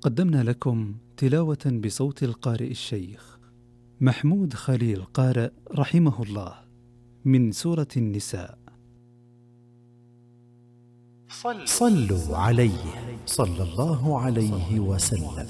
قدمنا لكم تلاوة بصوت القارئ الشيخ محمود خليل قارئ رحمه الله من سورة النساء. صلوا عليه صلى الله عليه وسلم.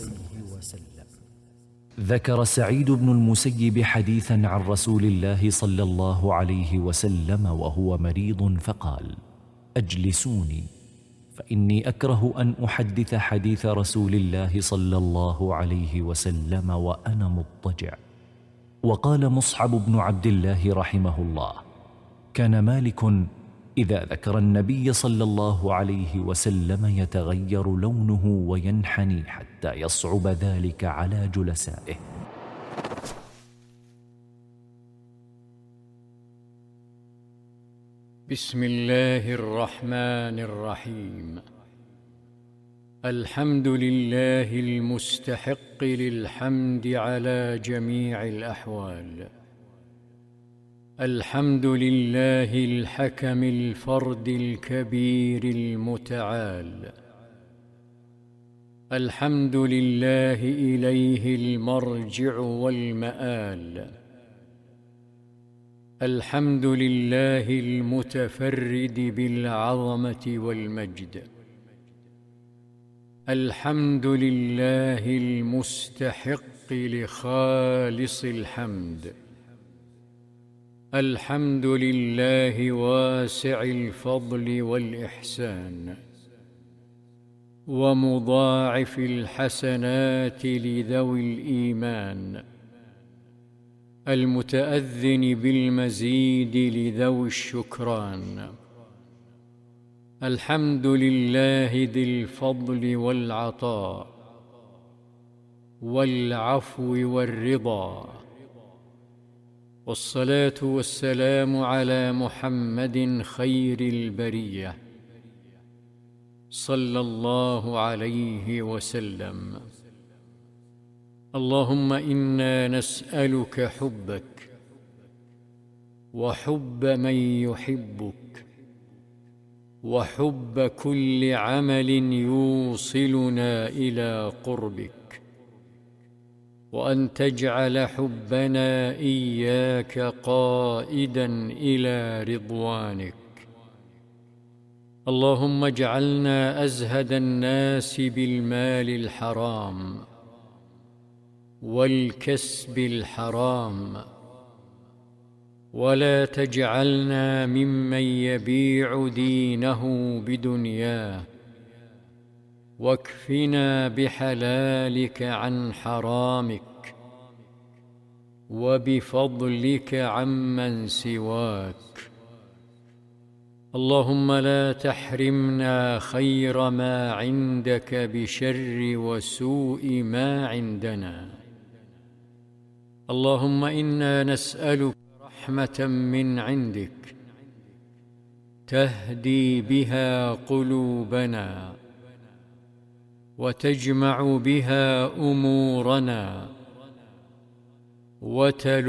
ذكر سعيد بن المسيب حديثا عن رسول الله صلى الله عليه وسلم وهو مريض فقال: أجلسوني فإني أكره أن أحدث حديث رسول الله صلى الله عليه وسلم وأنا مضطجع. وقال مصعب بن عبد الله رحمه الله: كان مالك إذا ذكر النبي صلى الله عليه وسلم يتغير لونه وينحني حتى يصعب ذلك على جلسائه. بسم الله الرحمن الرحيم. الحمد لله المستحق للحمد على جميع الأحوال. الحمد لله الحكم الفرد الكبير المتعال. الحمد لله إليه المرجع والمآل. الحمد لله المتفرد بالعظمة والمجد. الحمد لله المستحق لخالص الحمد. الحمد لله واسع الفضل والإحسان ومضاعف الحسنات لذوي الإيمان، المتأذن بالمزيد لذوي الشكران. الحمد لله ذي الفضل والعطاء والعفو والرضا، والصلاة والسلام على محمد خير البرية صلى الله عليه وسلم. اللهم إنا نسألك حبك وحب من يحبك وحب كل عمل يوصلنا إلى قربك، وأن تجعل حبنا إياك قائدا إلى رضوانك. اللهم اجعلنا أزهد الناس بالمال الحرام والكسب الحرام، ولا تجعلنا ممن يبيع دينه بدنياه، واكفنا بحلالك عن حرامك وبفضلك عمن سواك. اللهم لا تحرمنا خير ما عندك بشر وسوء ما عندنا. اللهم إنا نسألك رحمة من عندك تهدي بها قلوبنا وتجمع بها أمورنا